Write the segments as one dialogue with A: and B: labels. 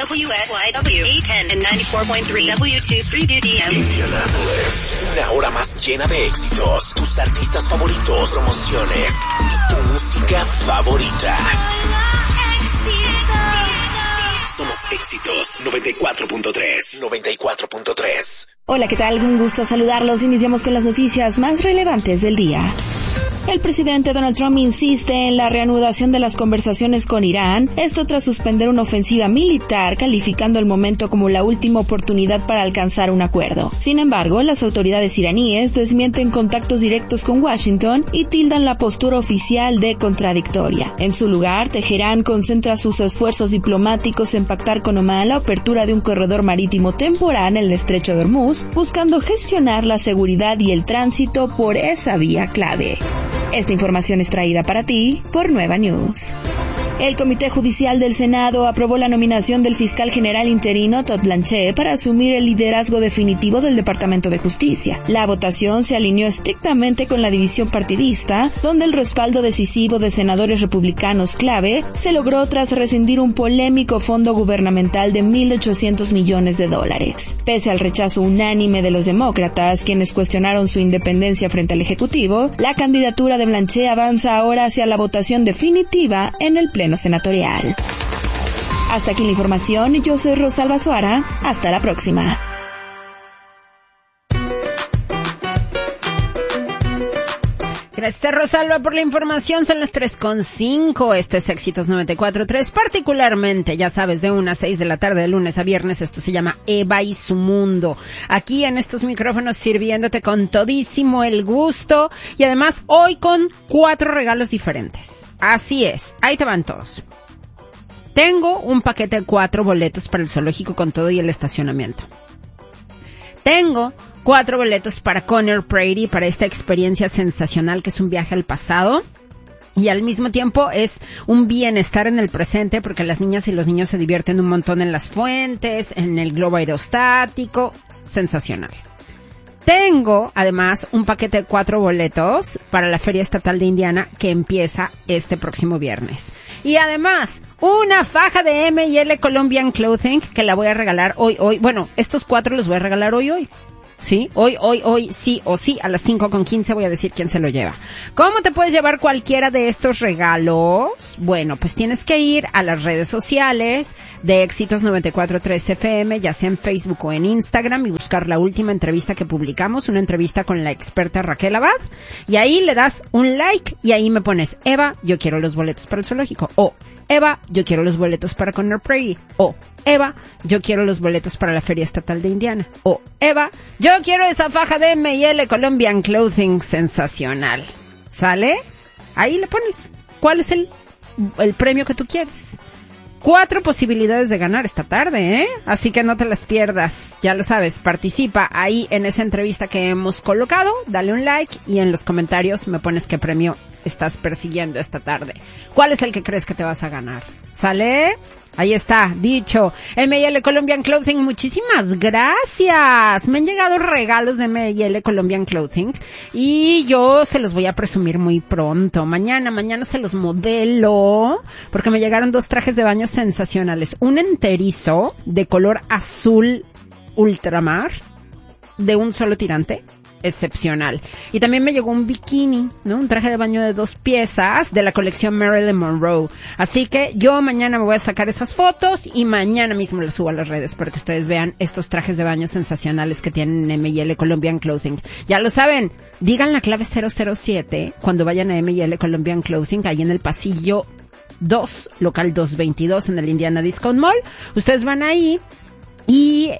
A: WSYW 810 and 94.3 W23DDM.
B: Indianapolis, una hora más llena de éxitos, tus artistas favoritos, promociones y tu música favorita. Somos Éxitos 94.3. 94.3.
C: Hola, ¿qué tal? Un gusto saludarlos. Iniciamos con las noticias más relevantes del día. El presidente Donald Trump insiste en la reanudación de las conversaciones con Irán, esto tras suspender una ofensiva militar, calificando el momento como la última oportunidad para alcanzar un acuerdo. Sin embargo, las autoridades iraníes desmienten contactos directos con Washington y tildan la postura oficial de contradictoria. En su lugar, Teherán concentra sus esfuerzos diplomáticos en pactar con Omán la apertura de un corredor marítimo temporal en el estrecho de Hormuz, buscando gestionar la seguridad y el tránsito por esa vía clave. Esta información es traída para ti por Nueva News. El Comité Judicial del Senado aprobó la nominación del fiscal general interino Todd Blanche para asumir el liderazgo definitivo del Departamento de Justicia. La votación se alineó estrictamente con la división partidista, donde el respaldo decisivo de senadores republicanos clave se logró tras rescindir un polémico fondo gubernamental de $1,800 millones. Pese al rechazo unánime de los demócratas, quienes cuestionaron su independencia frente al Ejecutivo, la candidatura de Blanche avanza ahora hacia la votación definitiva en el Pleno Senatorial. Hasta aquí la información. Yo soy Rosalba Suara. Hasta la próxima.
D: Gracias, Rosalba, por la información. Son las 3:05. Esto es Éxitos 94.3. Particularmente, ya sabes, de 1 a 6 de la tarde, de lunes a viernes. Esto se llama Eva y su mundo. Aquí en estos micrófonos sirviéndote con todísimo el gusto. Y además, hoy con 4 regalos diferentes. Así es. Ahí te van todos. Tengo un paquete de 4 boletos para el zoológico con todo y el estacionamiento. Tengo 4 boletos para Conner Prairie, para esta experiencia sensacional que es un viaje al pasado. Y al mismo tiempo es un bienestar en el presente porque las niñas y los niños se divierten un montón en las fuentes, en el globo aerostático. Sensacional. Tengo, además, un paquete de 4 boletos para la Feria Estatal de Indiana que empieza este próximo viernes. Y además, una faja de M&L Colombian Clothing que la voy a regalar hoy. Bueno, estos 4 los voy a regalar hoy. Sí, hoy, sí o sí, a las 5:15 voy a decir quién se lo lleva. ¿Cómo te puedes llevar cualquiera de estos regalos? Bueno, pues tienes que ir a las redes sociales de Éxitos 94.3 FM, ya sea en Facebook o en Instagram, y buscar la última entrevista que publicamos, una entrevista con la experta Raquel Abad, y ahí le das un like y ahí me pones, Eva, yo quiero los boletos para el zoológico, o Eva, yo quiero los boletos para Conner Prairie, o Eva, yo quiero los boletos para la Feria Estatal de Indiana, o Eva, yo quiero esa faja de M&L Colombian Clothing sensacional. ¿Sale? Ahí le pones. ¿Cuál es el premio que tú quieres? 4 posibilidades de ganar esta tarde, ¿eh? Así que no te las pierdas. Ya lo sabes, participa ahí en esa entrevista que hemos colocado, dale un like y en los comentarios me pones qué premio estás persiguiendo esta tarde. ¿Cuál es el que crees que te vas a ganar? ¿Sale? Ahí está, dicho. M&L Colombian Clothing, muchísimas gracias. Me han llegado regalos de M&L Colombian Clothing y yo se los voy a presumir muy pronto. Mañana se los modelo porque me llegaron 2 trajes de baño sensacionales. Un enterizo de color azul ultramar de un solo tirante. Excepcional. Y también me llegó un bikini, ¿no? Un traje de baño de 2 piezas de la colección Marilyn Monroe. Así que yo mañana me voy a sacar esas fotos y mañana mismo las subo a las redes para que ustedes vean estos trajes de baño sensacionales que tienen M&L Colombian Clothing. Ya lo saben, digan la clave 007 cuando vayan a M&L Colombian Clothing, ahí en el pasillo 2, local 222 en el Indiana Discount Mall. Ustedes van ahí y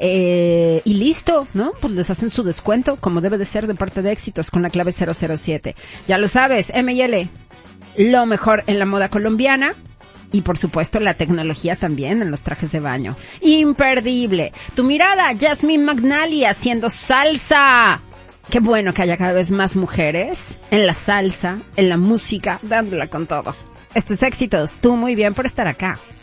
D: listo, ¿no? Pues les hacen su descuento, como debe de ser de parte de Éxitos, con la clave 007. Ya lo sabes, M&L, lo mejor en la moda colombiana. Y por supuesto la tecnología también en los trajes de baño. Imperdible. Tu mirada, Jasmine McNally haciendo salsa. Qué bueno que haya cada vez más mujeres en la salsa, en la música, dándola con todo. Esto es Éxitos. Tú muy bien por estar acá.